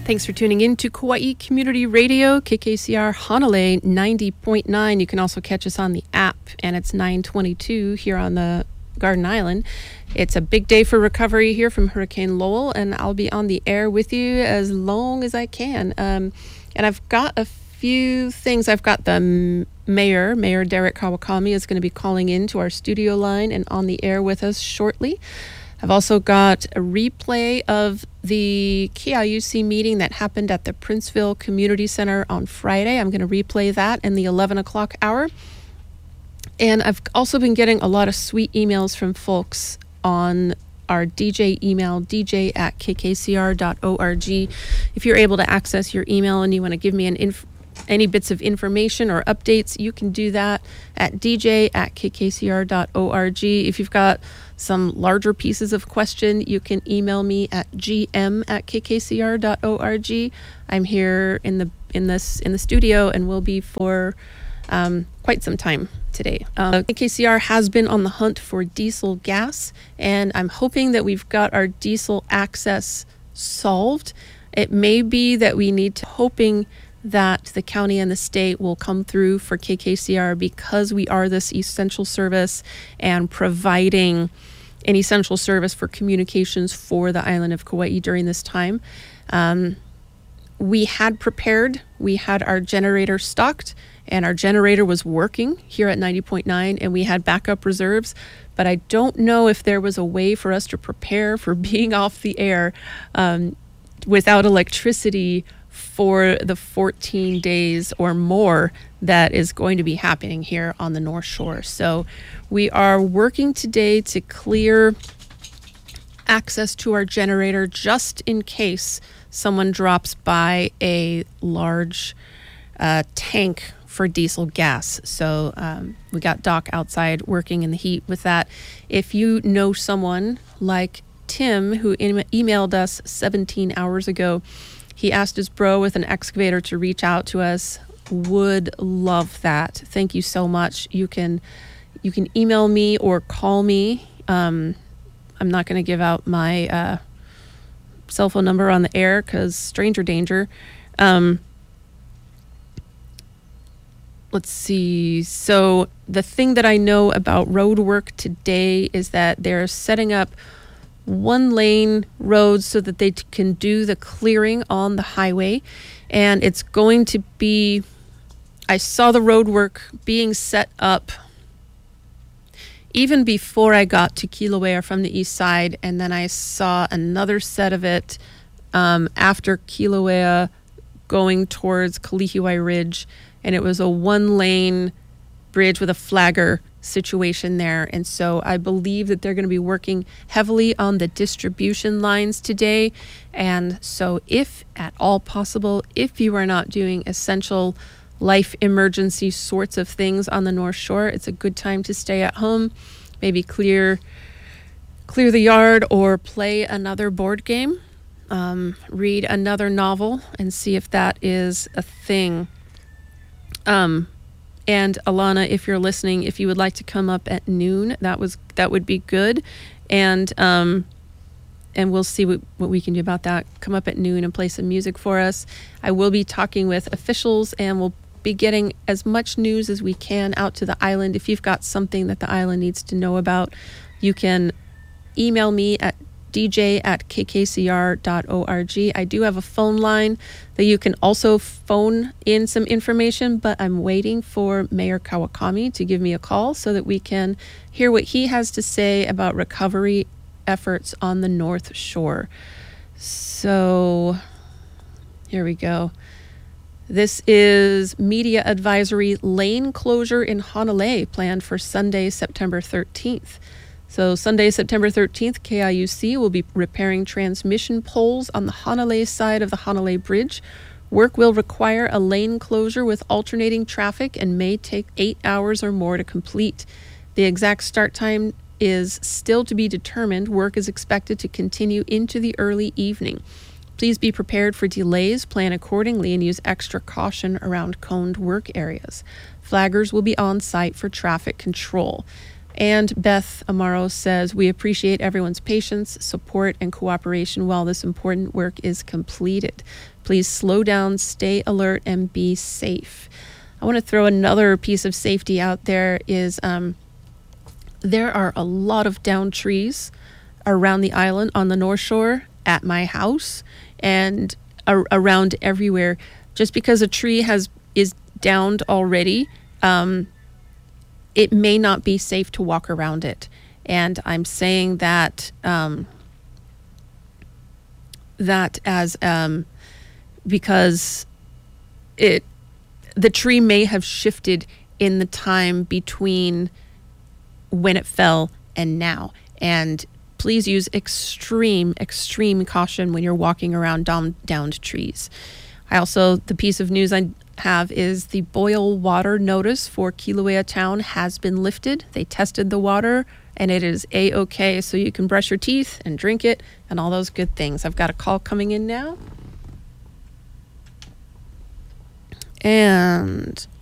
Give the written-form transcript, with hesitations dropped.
Thanks for tuning in to Kauai Community Radio, KKCR Hanalei 90.9. You can also catch us on the app, and it's 9:22 here on the Garden Island. It's a big day for recovery here from Hurricane Lowell, and I'll be on the air with you as long as I can. And I've got a few things. I've got the Mayor Derek Kawakami is going to be calling in to our studio line and on the air with us shortly. I've also got a replay of the KIUC meeting that happened at the Princeville Community Center on Friday. I'm going to replay that in the 11 o'clock hour. And I've also been getting a lot of sweet emails from folks on our DJ email, dj@kkcr.org. If you're able to access your email and you want to give me any bits of information or updates, you can do that at dj@kkcr.org. If you've got some larger pieces of question, you can email me at gm@kkcr.org. I'm here in the studio and will be for quite some time today. KKCR has been on the hunt for diesel gas, and I'm hoping that we've got our diesel access solved. It may be that we need to, hoping that the county and the state will come through for KKCR because we are this essential service and providing an essential service for communications for the island of Kauai during this time. We had prepared, we had our generator stocked, and our generator was working here at 90.9, and we had backup reserves, but I don't know if there was a way for us to prepare for being off the air without electricity for the 14 days or more that is going to be happening here on the North Shore. So we are working today to clear access to our generator just in case someone drops by a large tank for diesel gas. So we got Doc outside working in the heat with that. If you know someone like Tim, who emailed us 17 hours ago, he asked his bro with an excavator to reach out to us. Would love that. Thank you so much. You can email me or call me. I'm not going to give out my cell phone number on the air because stranger danger. Let's see. So the thing that I know about road work today is that they're setting up one lane roads so that they can do the clearing on the highway. And it's going to be, I saw the road work being set up even before I got to Kilauea from the east side. And then I saw another set of it after Kilauea going towards Kalihiwai Ridge. And it was a one lane bridge with a flagger situation there. And so I believe that they're going to be working heavily on the distribution lines today. And so if at all possible, if you are not doing essential life emergency sorts of things on the North Shore, it's a good time to stay at home, maybe clear the yard or play another board game, read another novel and see if that is a thing. And Alana, if you're listening, if you would like to come up at noon, that would be good. And we'll see what we can do about that. Come up at noon and play some music for us. I will be talking with officials, and we'll be getting as much news as we can out to the island. If you've got something that the island needs to know about, you can email me at dj@kkcr.org. I do have a phone line that you can also phone in some information, but I'm waiting for Mayor Kawakami to give me a call so that we can hear what he has to say about recovery efforts on the North Shore. So here we go. This is media advisory: lane closure in Hanalei planned for Sunday, September 13th. So Sunday, September 13th, KIUC will be repairing transmission poles on the Hanalei side of the Hanalei Bridge. Work will require a lane closure with alternating traffic and may take 8 hours or more to complete. The exact start time is still to be determined. Work is expected to continue into the early evening. Please be prepared for delays, plan accordingly, and use extra caution around coned work areas. Flaggers will be on site for traffic control. And Beth Amaro says, we appreciate everyone's patience, support, and cooperation while this important work is completed. Please slow down, stay alert, and be safe. I want to throw another piece of safety out there is there are a lot of downed trees around the island on the North Shore, at my house, and around everywhere. Just because a tree is downed already, it may not be safe to walk around it. And I'm saying that because the tree may have shifted in the time between when it fell and now. And please use extreme caution when you're walking around downed trees. The piece of news I have is the boil water notice for Kilauea town has been lifted. They tested the water and it is A-OK, so you can brush your teeth and drink it and all those good things. I've got a call coming in now. And